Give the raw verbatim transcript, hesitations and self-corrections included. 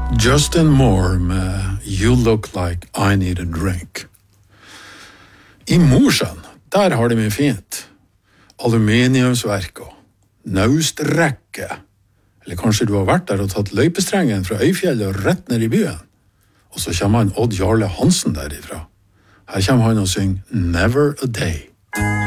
Justin Moore med You Look Like I Need a Drink. I Mosjøen, der har de mye fint. Aluminiumsverk og naustrekke. Eller kanskje du har vært der og tatt løypestrengen fra Øyfjellet og rett ned i byen. Og så kommer han Odd Jarle Hansen derifra. Her kommer han og synger Never a Day.